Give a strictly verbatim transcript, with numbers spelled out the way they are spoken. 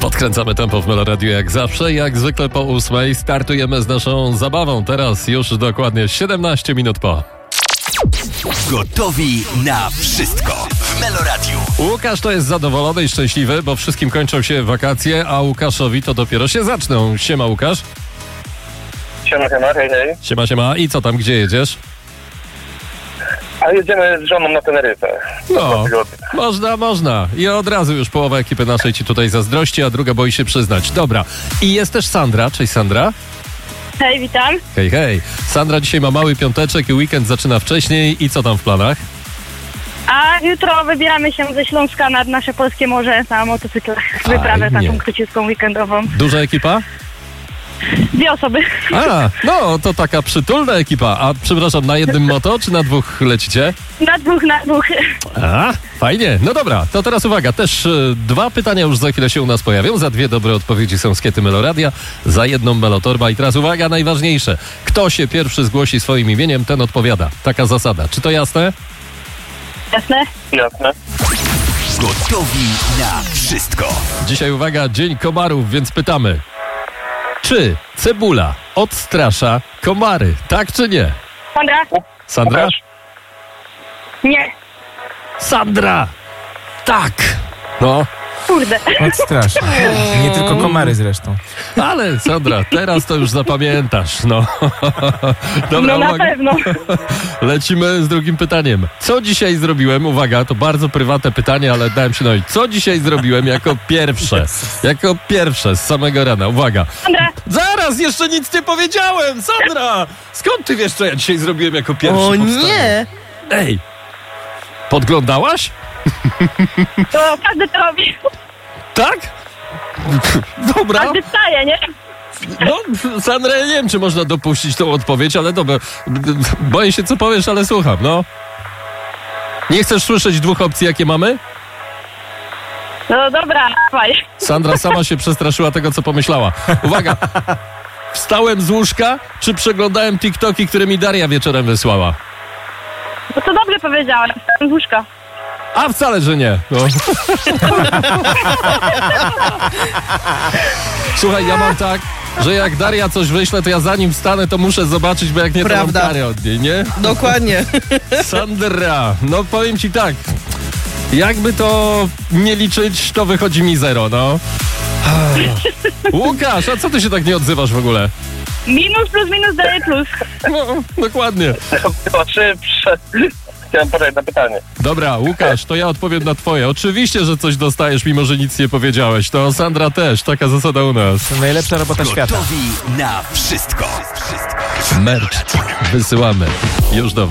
Podkręcamy tempo w Meloradiu jak zawsze. Jak zwykle po ósmej startujemy z naszą zabawą. Teraz już dokładnie siedemnaście minut po. Gotowi na wszystko w Meloradiu. Łukasz to jest zadowolony i szczęśliwy, bo wszystkim kończą się wakacje, a Łukaszowi to dopiero się zaczną. Siema Łukasz. Siema, siema, hej, hej. Siema, siema. I co tam, gdzie jedziesz? A jedziemy z żoną na Teneryfę. No, można, można. I od razu już połowa ekipy naszej ci tutaj zazdrości, a druga boi się przyznać. Dobra. I jest też Sandra. Cześć Sandra. Hej, witam. Hej, hej. Sandra dzisiaj ma mały piąteczek i weekend zaczyna wcześniej. I co tam w planach? A jutro wybieramy się ze Śląska nad nasze polskie morze na motocyklach. Wyprawę Fajnie. taką króciutką weekendową. Duża ekipa? Dwie osoby. A, no to taka przytulna ekipa. A przepraszam, na jednym moto czy na dwóch lecicie? Na dwóch, na dwóch. A, fajnie. No dobra, to teraz uwaga. Też y, dwa pytania już za chwilę się u nas pojawią. Za dwie dobre odpowiedzi są skiety Meloradia, za jedną Melotorba. I teraz uwaga, najważniejsze. Kto się pierwszy zgłosi swoim imieniem, ten odpowiada. Taka zasada. Czy to jasne? Jasne? Jasne. Gotowi na wszystko. Dzisiaj uwaga, Dzień Komarów, więc pytamy. Czy cebula odstrasza komary? Tak czy nie? Sandra? Sandra? Łukasz. Nie. Sandra! Tak! No, Kurde. Odstrasza. Nie tylko komary zresztą. ale Sandra, teraz to już zapamiętasz, no. Dobra, No na uwaga. pewno. Lecimy z drugim pytaniem. Co dzisiaj zrobiłem? Uwaga, to bardzo prywatne pytanie, ale dałem się nói. Co dzisiaj zrobiłem jako pierwsze? Jako pierwsze z samego rana. Uwaga. Sandra? Zaraz, jeszcze nic nie powiedziałem! Sandra! Skąd ty wiesz, co ja dzisiaj zrobiłem jako pierwszy? O powstanie? nie! Ej! Podglądałaś? To każdy to robi. Tak? Dobra. Każdy wstaje, nie? No, Sandra, ja nie wiem, czy można dopuścić tą odpowiedź, ale dobra. Boję się, co powiesz, ale słucham, no. Nie chcesz słyszeć dwóch opcji, jakie mamy? No dobra, dawaj. Sandra sama się przestraszyła tego, co pomyślała. Uwaga. Wstałem z łóżka, czy przeglądałem TikToki, które mi Daria wieczorem wysłała? No to dobrze powiedziałem. Z łóżka. A wcale, że nie. No. Słuchaj, ja mam tak, że jak Daria coś wyśle, to ja zanim wstanę, to muszę zobaczyć, bo jak nie, to mam Prawda. karę od niej, nie? Dokładnie. Sandra, no powiem ci tak, jakby to nie liczyć, to wychodzi mi zero, no. Łukasz, a co ty się tak nie odzywasz w ogóle? Minus plus minus daje plus. No, dokładnie. Chyba szybsze. Chciałem podać na pytanie. Dobra, Łukasz, to ja odpowiem na twoje. Oczywiście, że coś dostajesz, mimo że nic nie powiedziałeś. To Sandra też, taka zasada u nas. To najlepsza robota świata. Gotowi na wszystko. Merch wysyłamy. Już do